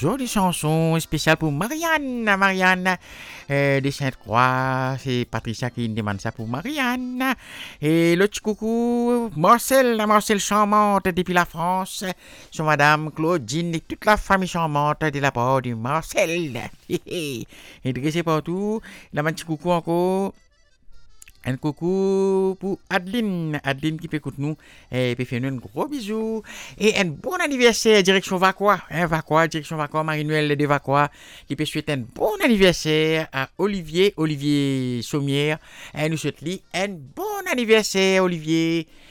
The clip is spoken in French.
jolie chanson spéciale pour Marianne. Marianne de Sainte-Croix. C'est Patricia qui demande ça pour Marianne. Et le petit coucou, Marcel charmante depuis la France. Sur Madame Claudine et toute la famille charmante de la part de Marcel. Intéressé partout. Il a un petit coucou encore. Un coucou pour Adeline qui peut écouter nous et peut faire nous un gros bisou et un bon anniversaire direction Vacois, direction Vacois, Marie-Noël de Vacois qui peut souhaiter un bon anniversaire à Olivier Sommière et nous souhaitons un bon anniversaire Olivier